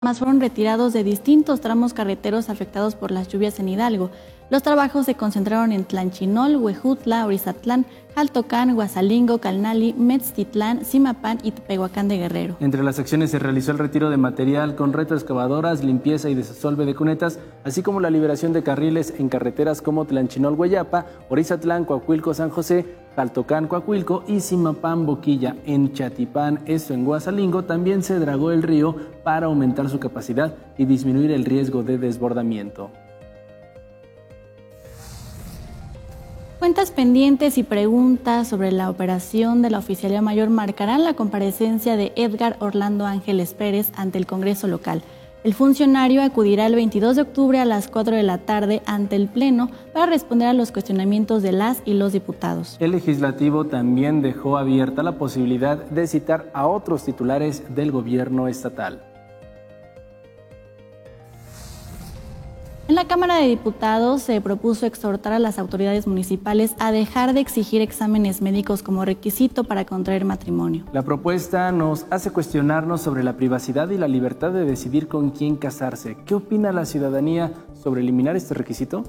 Más fueron retirados de distintos tramos carreteros afectados por las lluvias en Hidalgo. Los trabajos se concentraron en Tlanchinol, Huejutla, Orizatlán, Jaltocán, Guasalingo, Calnali, Metztitlán, Zimapán y Tepehuacán de Guerrero. Entre las acciones se realizó el retiro de material con retroexcavadoras, limpieza y desasolve de cunetas, así como la liberación de carriles en carreteras como Tlanchinol, Hueyapa, Orizatlán, Coahuilco, San José, Jaltocán, Coahuilco y Zimapán, Boquilla. En Chatipán, esto en Guasalingo, también se dragó el río para aumentar su capacidad y disminuir el riesgo de desbordamiento. Cuentas pendientes y preguntas sobre la operación de la Oficialía Mayor marcarán la comparecencia de Edgar Orlando Ángeles Pérez ante el Congreso local. El funcionario acudirá el 22 de octubre a las 4 de la tarde ante el Pleno para responder a los cuestionamientos de las y los diputados. El legislativo también dejó abierta la posibilidad de citar a otros titulares del gobierno estatal. En la Cámara de Diputados se propuso exhortar a las autoridades municipales a dejar de exigir exámenes médicos como requisito para contraer matrimonio. La propuesta nos hace cuestionarnos sobre la privacidad y la libertad de decidir con quién casarse. ¿Qué opina la ciudadanía sobre eliminar este requisito?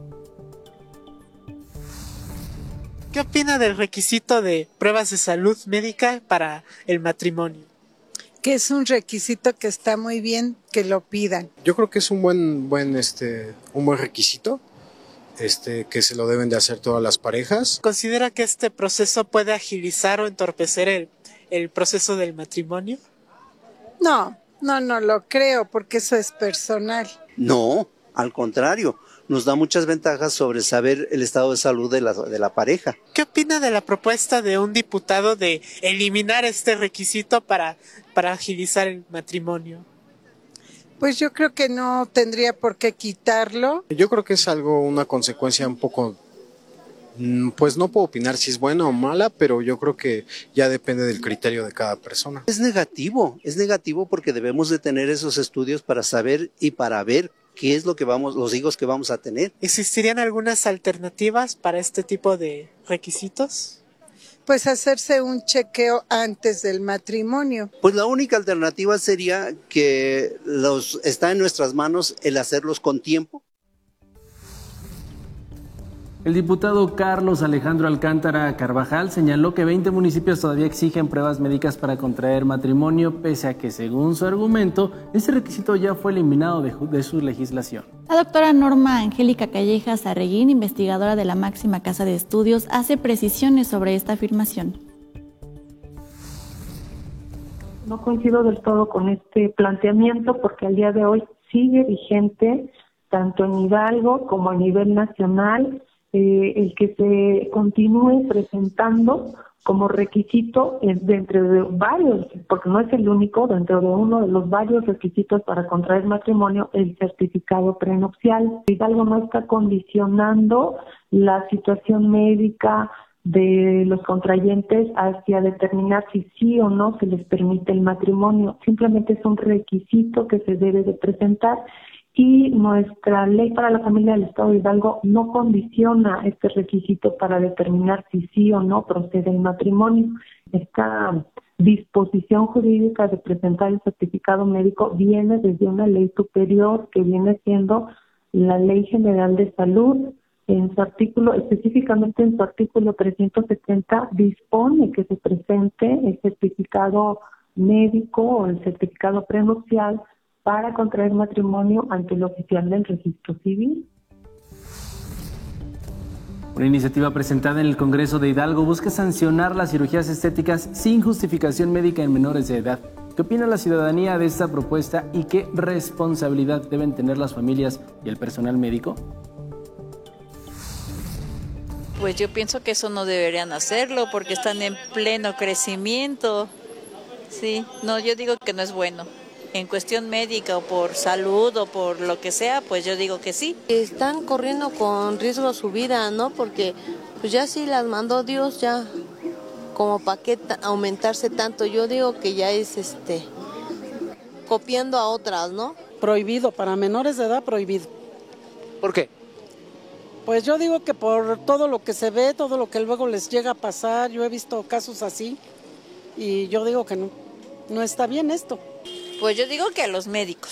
¿Qué opina del requisito de pruebas de salud médica para el matrimonio? Que es un requisito que está muy bien que lo pidan. Yo creo que es un buen requisito, que se lo deben de hacer todas las parejas. ¿Considera que este proceso puede agilizar o entorpecer el proceso del matrimonio? No lo creo, porque eso es personal. No, al contrario, nos da muchas ventajas sobre saber el estado de salud de la pareja. ¿Qué opina de la propuesta de un diputado de eliminar este requisito para agilizar el matrimonio? Pues yo creo que no tendría por qué quitarlo. Yo creo que es una consecuencia un poco, pues no puedo opinar si es buena o mala, pero yo creo que ya depende del criterio de cada persona. Es negativo porque debemos de tener esos estudios para saber y para ver qué es los hijos que vamos a tener. ¿Existirían algunas alternativas para este tipo de requisitos? Pues hacerse un chequeo antes del matrimonio. Pues la única alternativa sería que está en nuestras manos el hacerlos con tiempo. El diputado Carlos Alejandro Alcántara Carvajal señaló que 20 municipios todavía exigen pruebas médicas para contraer matrimonio, pese a que, según su argumento, ese requisito ya fue eliminado de su legislación. La doctora Norma Angélica Callejas Arreguín, investigadora de la máxima casa de estudios, hace precisiones sobre esta afirmación. No coincido del todo con este planteamiento porque al día de hoy sigue vigente, tanto en Hidalgo como a nivel nacional, el que se continúe presentando como requisito dentro de varios, porque no es el único, dentro de uno de los varios requisitos para contraer matrimonio, el certificado prenupcial. Hidalgo no está condicionando la situación médica de los contrayentes hacia determinar si sí o no se les permite el matrimonio. Simplemente es un requisito que se debe de presentar. Y nuestra ley para la familia del Estado de Hidalgo no condiciona este requisito para determinar si sí o no procede el matrimonio. Esta disposición jurídica de presentar el certificado médico viene desde una ley superior que viene siendo la Ley General de Salud. En su artículo, específicamente en su artículo 370, dispone que se presente el certificado médico o el certificado prenupcial para contraer matrimonio ante el oficial del registro civil. Una iniciativa presentada en el Congreso de Hidalgo busca sancionar las cirugías estéticas sin justificación médica en menores de edad. ¿Qué opina la ciudadanía de esta propuesta y qué responsabilidad deben tener las familias y el personal médico? Pues yo pienso que eso no deberían hacerlo porque están en pleno crecimiento. Sí, no, yo digo que no es bueno. En cuestión médica o por salud o por lo que sea, pues yo digo que sí. Están corriendo con riesgo a su vida, ¿no? Porque pues ya sí las mandó Dios, ya como para qué aumentarse tanto. Yo digo que ya es copiando a otras, ¿no? Prohibido, para menores de edad prohibido. ¿Por qué? Pues yo digo que por todo lo que se ve, todo lo que luego les llega a pasar, yo he visto casos así y yo digo que no está bien esto. Pues yo digo que a los médicos.